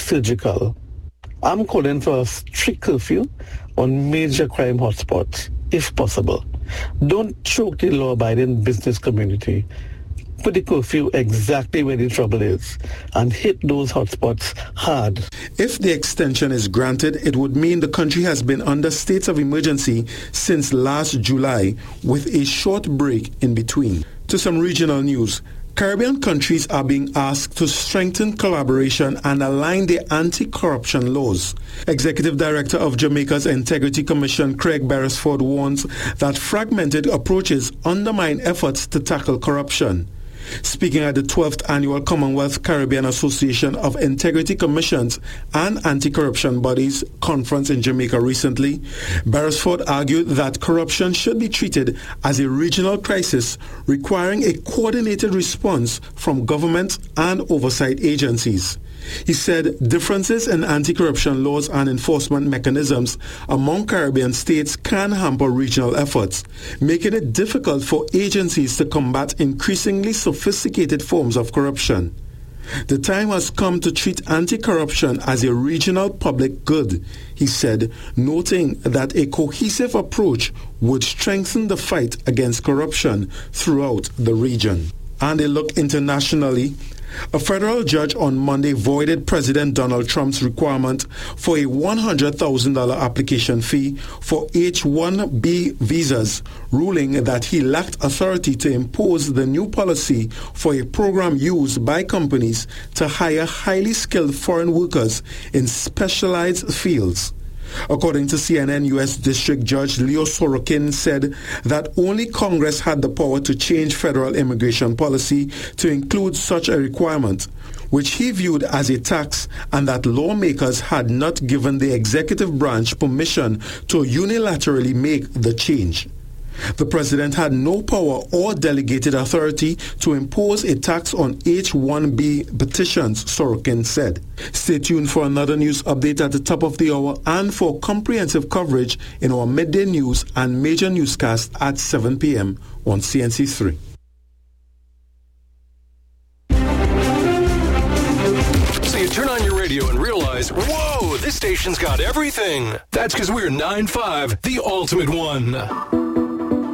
surgical. I'm calling for a strict curfew on major crime hotspots, if possible. Don't choke the law-abiding business community. Put the curfew exactly where the trouble is and hit those hotspots hard. If the extension is granted, it would mean the country has been under states of emergency since last July, with a short break in between. To some regional news. Caribbean countries are being asked to strengthen collaboration and align their anti-corruption laws. Executive Director of Jamaica's Integrity Commission, Craig Beresford, warns that fragmented approaches undermine efforts to tackle corruption. Speaking at the 12th Annual Commonwealth Caribbean Association of Integrity Commissions and Anti-Corruption Bodies conference in Jamaica recently, Beresford argued that corruption should be treated as a regional crisis requiring a coordinated response from government and oversight agencies. He said differences in anti-corruption laws and enforcement mechanisms among Caribbean states can hamper regional efforts, making it difficult for agencies to combat increasingly sophisticated forms of corruption. The time has come to treat anti-corruption as a regional public good, he said, noting that a cohesive approach would strengthen the fight against corruption throughout the region. And a look internationally. A federal judge on Monday voided President Donald Trump's requirement for a $100,000 application fee for H-1B visas, ruling that he lacked authority to impose the new policy for a program used by companies to hire highly skilled foreign workers in specialized fields. According to CNN, U.S. District Judge Leo Sorokin said that only Congress had the power to change federal immigration policy to include such a requirement, which he viewed as a tax, and that lawmakers had not given the executive branch permission to unilaterally make the change. The president had no power or delegated authority to impose a tax on H-1B petitions, Sorokin said. Stay tuned for another news update at the top of the hour and for comprehensive coverage in our midday news and major newscast at 7 p.m. on CNC3. So you turn on your radio and realize, whoa, this station's got everything. That's because we're 9-5, the ultimate one.